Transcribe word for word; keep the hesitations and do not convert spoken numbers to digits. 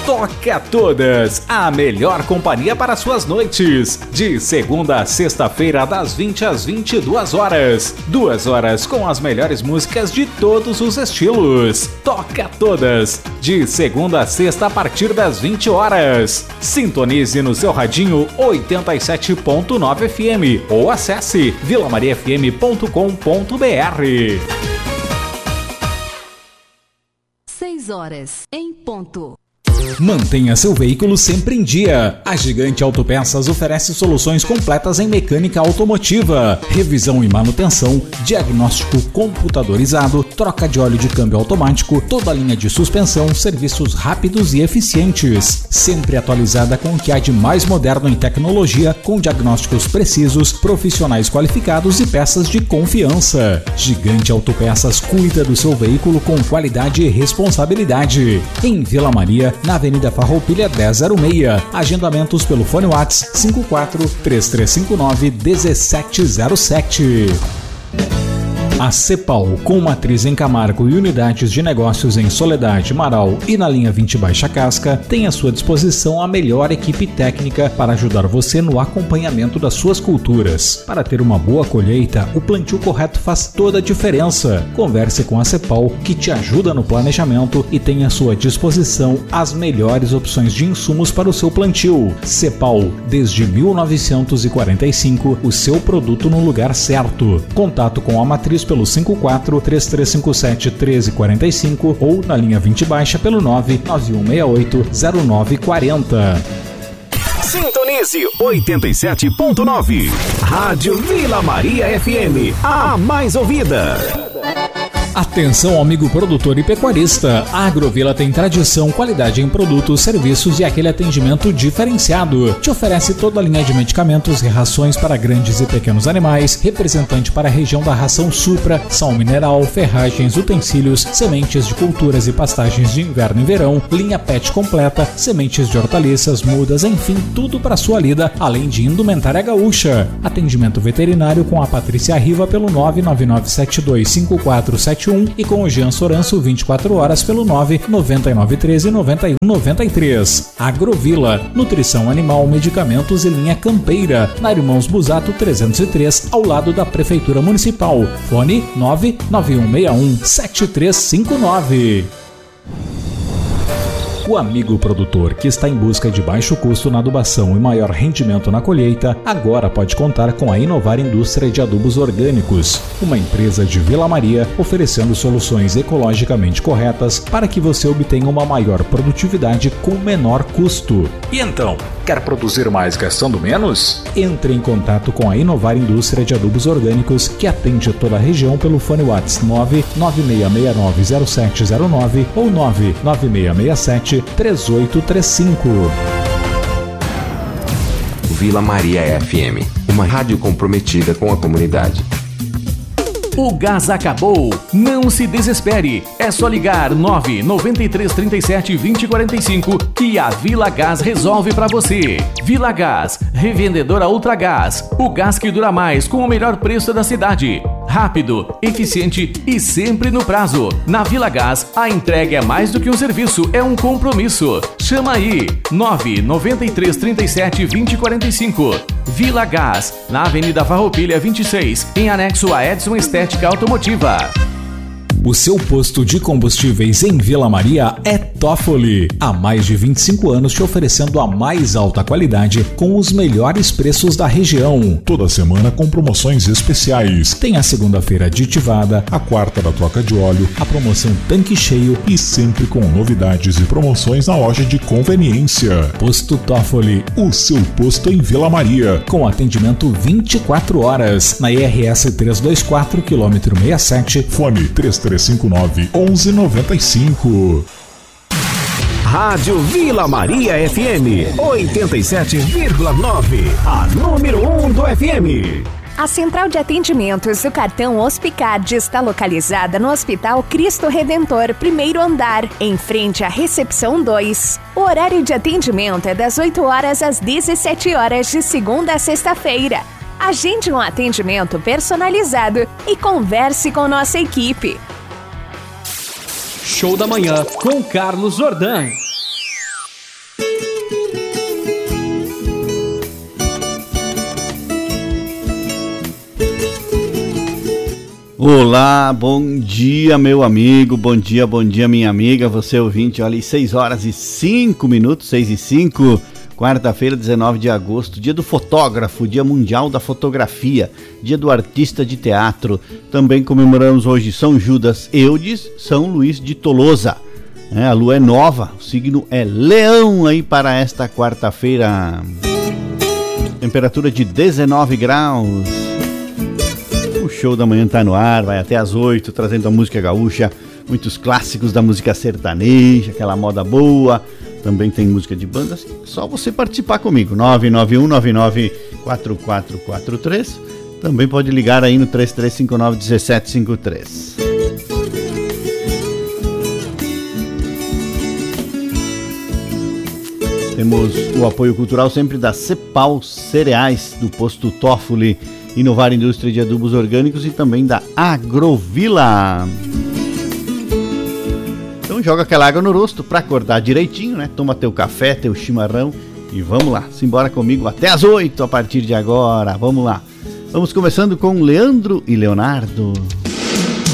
Toca Todas, a melhor companhia para suas noites. De segunda a sexta-feira, das vinte às vinte e duas horas. Duas horas com as melhores músicas de todos os estilos. Toca Todas, de segunda a sexta a partir das vinte horas. Sintonize no seu radinho oitenta e sete ponto nove F M ou acesse vila maria f m ponto com ponto b r. seis horas em ponto. Mantenha seu veículo sempre em dia. A Gigante Autopeças oferece soluções completas em mecânica automotiva, revisão e manutenção, diagnóstico computadorizado, troca de óleo de câmbio automático, toda a linha de suspensão, serviços rápidos e eficientes. Sempre atualizada com o que há de mais moderno em tecnologia, com diagnósticos precisos, profissionais qualificados e peças de confiança. Gigante Autopeças cuida do seu veículo com qualidade e responsabilidade. Em Vila Maria, na Avenida Farroupilha mil seis. Agendamentos pelo fone WhatsApp cinco quatro três três cinco nove um sete zero sete. A Cepal, com matriz em Camargo e unidades de negócios em Soledade, Marau e na linha vinte Baixa Casca, tem à sua disposição a melhor equipe técnica para ajudar você no acompanhamento das suas culturas. Para ter uma boa colheita, o plantio correto faz toda a diferença. Converse com a Cepal, que te ajuda no planejamento e tem à sua disposição as melhores opções de insumos para o seu plantio. Cepal, desde mil novecentos e quarenta e cinco, o seu produto no lugar certo. Contato com a matriz pelo cinco quatro três três cinco sete um três quatro cinco ou na linha vinte Baixa pelo nove nove um seis oito zero nove quatro zero. Sintonize oitenta e sete ponto nove. Rádio Vila Maria F M, a mais ouvida. Atenção, amigo produtor e pecuarista. A Agrovila tem tradição, qualidade em produtos, serviços e aquele atendimento diferenciado. Te oferece toda a linha de medicamentos e rações para grandes e pequenos animais, representante para a região da ração Supra, sal mineral, ferragens, utensílios, sementes de culturas e pastagens de inverno e verão, linha pet completa, sementes de hortaliças, mudas, enfim, tudo para sua lida, além de indumentária gaúcha. Atendimento veterinário com a Patrícia Riva pelo nove nove nove sete dois cinco quatro sete um e com o Jean Soranço vinte e quatro horas pelo nove nove nove um três nove um nove três. Agrovila, nutrição animal, medicamentos e linha campeira, na Irmãos Busato trezentos e três, ao lado da Prefeitura Municipal. Fone nove nove um seis um sete três cinco nove. O amigo produtor que está em busca de baixo custo na adubação e maior rendimento na colheita, agora pode contar com a Inovar Indústria de Adubos Orgânicos, uma empresa de Vila Maria oferecendo soluções ecologicamente corretas para que você obtenha uma maior produtividade com menor custo. E então, quer produzir mais gastando menos? Entre em contato com a Inovar Indústria de Adubos Orgânicos, que atende toda a região pelo fone WhatsApp nove nove seis seis nove zero sete zero nove ou nove nove seis seis sete três oito três cinco. Vila Maria F M, uma rádio comprometida com a comunidade. O gás acabou? Não se desespere. É só ligar nove nove três três sete vinte quarenta e cinco que a Vila Gás resolve para você. Vila Gás, revendedora Ultragás. O gás que dura mais com o melhor preço da cidade. Rápido, eficiente e sempre no prazo. Na Vila Gás, a entrega é mais do que um serviço, é um compromisso. Chama aí, nove nove três três sete vinte quarenta e cinco. Vila Gás, na Avenida Farroupilha vinte e seis, em anexo a Edson Estética Automotiva. O seu posto de combustíveis em Vila Maria é Toffoli. Há mais de vinte e cinco anos te oferecendo a mais alta qualidade com os melhores preços da região. Toda semana com promoções especiais. Tem a segunda-feira aditivada, a quarta da troca de óleo, a promoção tanque cheio e sempre com novidades e promoções na loja de conveniência. Posto Toffoli, o seu posto em Vila Maria. Com atendimento vinte e quatro horas. Na I R S trezentos e vinte e quatro, quilômetro sessenta e sete. Fone três três cinco nove um um nove cinco. Rádio Vila Maria F M oitenta e sete vírgula nove, a número um do F M. A central de atendimentos do cartão Hospicard está localizada no Hospital Cristo Redentor, primeiro andar, em frente à recepção dois. O horário de atendimento é das oito horas às dezessete horas, de segunda a sexta-feira. Agende um atendimento personalizado e converse com nossa equipe. Show da manhã com Carlos Jordan. Olá, bom dia meu amigo, bom dia, bom dia minha amiga, você ouvinte, olha aí, seis horas e cinco minutos, seis e cinco, quarta-feira, dezenove de agosto, dia do fotógrafo, dia mundial da fotografia, dia do artista de teatro, também comemoramos hoje São Judas Eudes, São Luís de Tolosa, é, a lua é nova, o signo é leão aí para esta quarta-feira, temperatura de dezenove graus. O show da manhã tá no ar, vai até às oito, trazendo a música gaúcha, muitos clássicos da música sertaneja, aquela moda boa, também tem música de bandas, só você participar comigo, nove nove um nove nove quatro quatro quatro três, também pode ligar aí no três três cinco nove um sete cinco três. Temos o apoio cultural sempre da Cepal Cereais, do Posto Toffoli, Inovar Indústria de Adubos Orgânicos e também da Agrovila. Então joga aquela água no rosto para acordar direitinho, né? Toma teu café, teu chimarrão e vamos lá. Simbora comigo até às oito a partir de agora. Vamos lá. Vamos começando com Leandro e Leonardo.